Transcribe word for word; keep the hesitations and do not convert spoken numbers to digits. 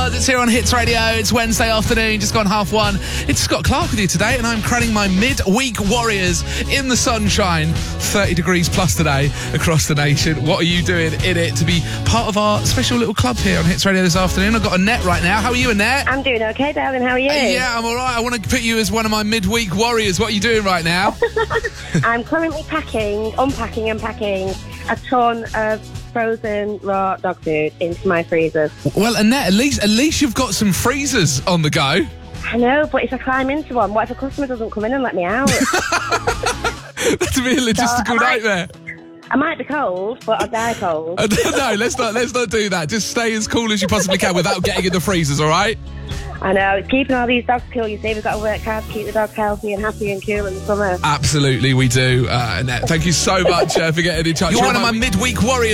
It's here on Hits Radio. It's Wednesday afternoon, just gone half one. It's Scott Clark with you today, and I'm crowning my mid-week Warriors in the sunshine. thirty degrees plus today across the nation. What are you doing in it to be part of our special little club here on Hits Radio this afternoon? I've got Annette right now. How are you, Annette? I'm doing okay, darling. How are you? Uh, yeah, I'm all right. I want to put you as one of my mid-week Warriors. What are you doing right now? I'm currently packing, unpacking and packing a ton of frozen raw dog food into my freezers. Well, Annette, at least at least you've got some freezers on the go. I know, but if I climb into one, what if a customer doesn't come in and let me out? That'd be a logistical So, I might- nightmare. I might be cold, but I'll die cold. Uh, no, let's not let's not do that. Just stay as cool as you possibly can without getting in the freezers, all right? I know, it's keeping all these dogs cool. You see, we've got to work hard to keep the dogs healthy and happy and cool in the summer. Absolutely, we do. Uh, Annette, thank you so much uh, for getting in touch. You're one of my midweek warriors.